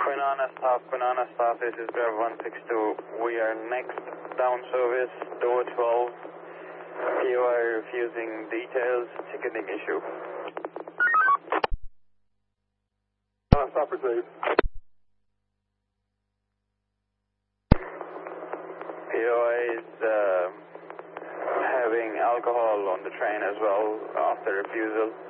Quinana staff, this is Grab 162. We are next down service, door 12. POI refusing details, ticketing issue. Stop received. POI is having alcohol on the train as well after refusal.